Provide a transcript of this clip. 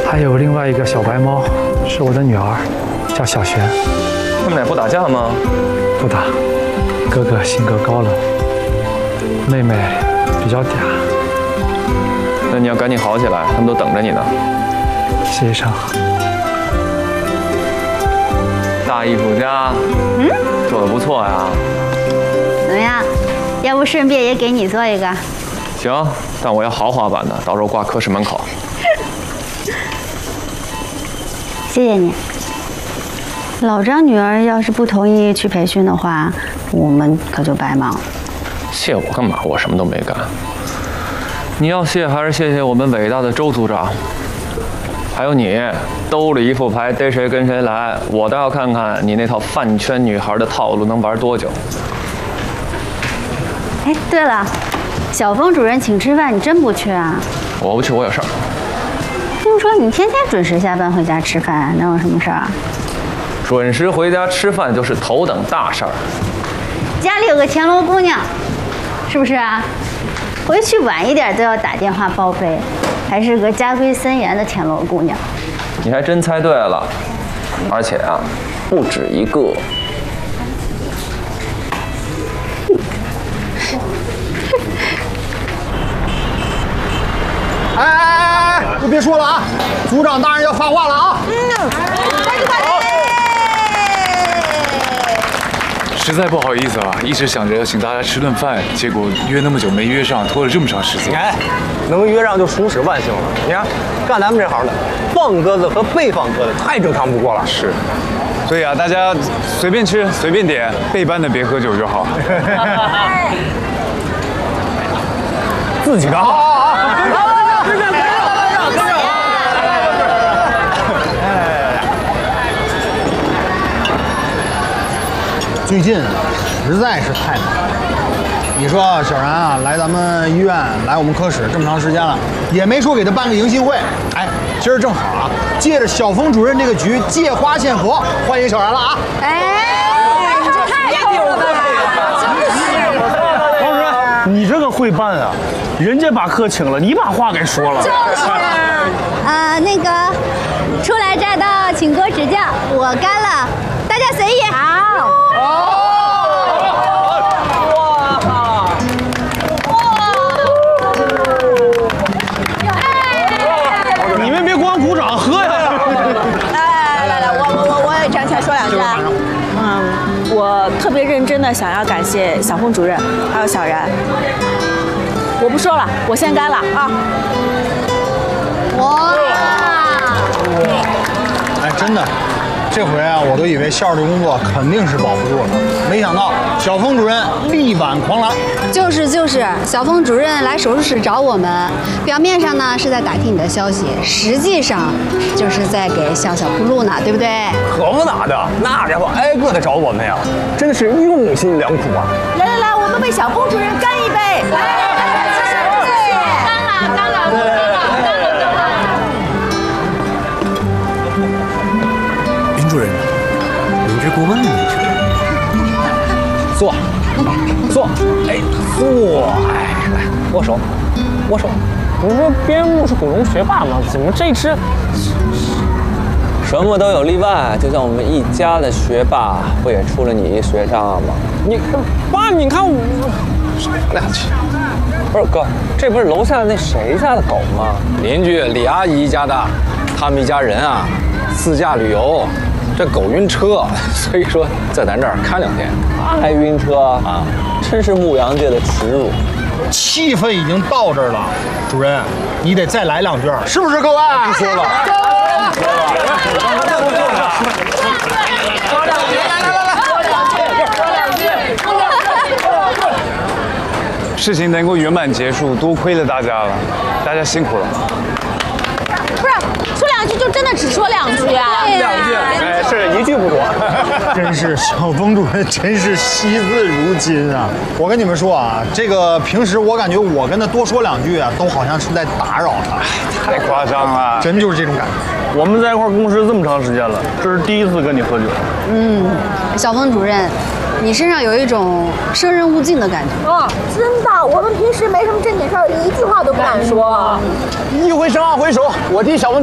还有另外一个小白猫，是我的女儿，叫小璇。 他们俩不打架吗？ 不打，哥哥性格高冷，妹妹比较嗲。 那你要赶紧好起来，他们都等着你呢。 谢医生。 大艺术家，做得不错呀。 怎么样？要不顺便也给你做一个？ 行，但我要豪华版的，到时候挂科室门口。 谢谢你。老张女儿要是不同意去培训的话，我们可就白忙了。 谢我干嘛？我什么都没干。你要谢还是谢谢我们伟大的周组长，还有你，兜里一副牌，逮谁跟谁来。我倒要看看你那套饭圈女孩的套路能玩多久。 哎，对了，小峰主任请吃饭，你真不去啊？ 我不去，我有事儿。 听说你天天准时下班回家吃饭，能有什么事儿啊？ 准时回家吃饭就是头等大事儿。 家里有个田螺姑娘，是不是啊？回去晚一点都要打电话报备，还是个家规森严的田螺姑娘。 你还真猜对了，而且啊，不止一个。 哎，都别说了啊！组长大人要发话了啊！ 实在不好意思啊，一直想着要请大家吃顿饭，结果约那么久没约上，拖了这么长时间。 哎，能约上就属实万幸了。你看，干咱们这行的，放鸽子和被放鸽子太正常不过了。 是，所以啊，大家随便吃，随便点，备班的别喝酒就好。 自己的好。最近实在是太忙了。你说小然啊，来咱们医院，来我们科室这么长时间了，也没说给他办个迎新会。哎，今儿正好啊，借着小峰主任这个局，借花献佛，欢迎小然了啊！ 哎，这太够了吧！ 王主任，你这个会办啊，人家把课请了，你把话给说了。 就是啊，那个初来乍到，请多指教，我干了，大家随意。好。 你们别光鼓掌，喝呀！ 来，我也站起来说两句啊。我特别认真的想要感谢小峰主任，还有小然。我不说了，我先干了啊！ 哇！ 哎，真的，这回啊，我都以为校的工作肯定是保不住了，没想到小峰主任力挽狂澜。 就是，小峰主任来手术室找我们，表面上呢是在打听你的消息，实际上就是在给笑笑铺路呢，对不对？ 可不咋的，那家伙挨个的找我们呀，真的是用心良苦啊！ 来，我们为小峰主任干一杯！干了！ 林主任，明知故问你是？ 坐，哎，坐，哎，来握手。 不是说边牧是股东学霸吗？怎么这只？ 什么都有例外，就像我们一家的学霸，不也出了你一学渣吗？ 你爸，你看我俩去。不是哥，这不是楼下那谁家的狗吗？邻居李阿姨家的，他们一家人啊，自驾旅游，这狗晕车，所以说在咱这儿看2天，还晕车啊，真是牧羊界的耻辱。 气氛已经到这儿了，主任，你得再来2句，是不是各位？不说了。 事情能够圆满结束，多亏了大家了，大家辛苦了。 不是说2句就真的只说2句啊？2句， 哎，是1句不多。真是小峰主任，真是惜字如金啊！我跟你们说啊，这个平时我感觉我跟他多说2句啊，都好像是在打扰他。 太夸张了， 真就是这种感觉。 我们在一块共事这么长时间了，这是第一次跟你喝酒。 小峰主任，你身上有一种生人勿近的感觉。 真的，我们平时没什么正经事儿，1句话都不敢说。 1回生2回熟，我替小峰